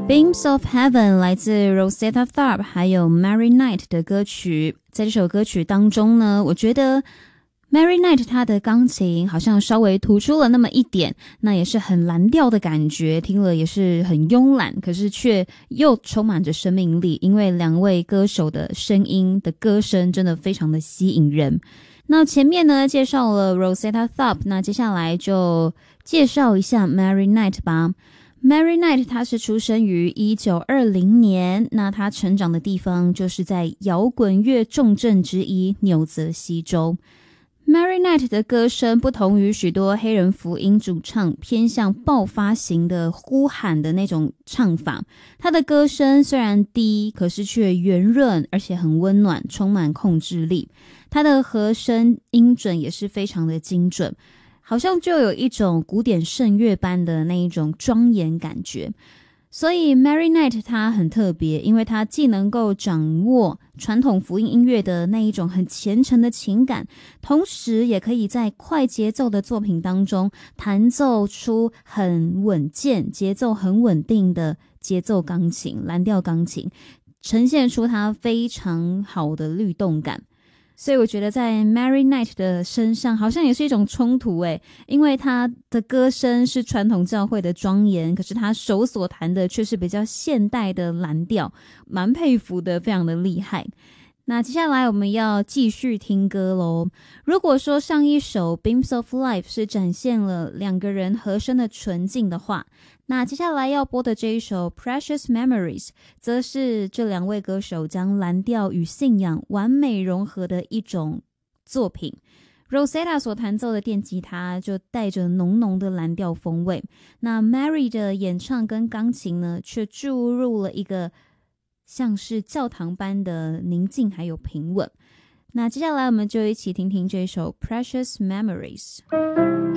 Beams of Heaven 来自 Rosetta Tharpe 还有 Mary Knight 的歌曲。在这首歌曲当中呢，我觉得 Mary Knight 她的钢琴好像稍微突出了那么一点，那也是很蓝调的感觉，听了也是很慵懒，可是却又充满着生命力，因为两位歌手的声音的歌声真的非常的吸引人。那前面呢介绍了 Rosetta Tharpe， 那接下来就介绍一下 Mary Knight 吧。Mary Knight 她是出生于1920年，那她成长的地方就是在摇滚乐重镇之一纽泽西州。Mary Knight 的歌声不同于许多黑人福音主唱偏向爆发型的呼喊的那种唱法，她的歌声虽然低，可是却圆润而且很温暖，充满控制力。她的和声音准也是非常的精准，好像就有一种古典圣乐般的那一种庄严感觉。所以 Mary Knight 她很特别，因为她既能够掌握传统福音音乐的那一种很虔诚的情感，同时也可以在快节奏的作品当中弹奏出很稳健、节奏很稳定的节奏钢琴、蓝调钢琴，呈现出她非常好的律动感。所以我觉得在 Mary Knight 的身上好像也是一种冲突耶，因为她的歌声是传统教会的庄严，可是她手所弹的却是比较现代的蓝调，蛮佩服的，非常的厉害。那接下来我们要继续听歌咯。如果说上一首 Beams of Life 是展现了两个人和声的纯净的话，那接下来要播的这一首 Precious Memories 则是这两位歌手将蓝调与信仰完美融合的一种作品。Rosetta 所弹奏的电吉他就带着浓浓的蓝调风味，那 Mary 的演唱跟钢琴呢却注入了一个像是教堂般的宁静还有平稳。那接下来我们就一起听听这首 Precious Memories。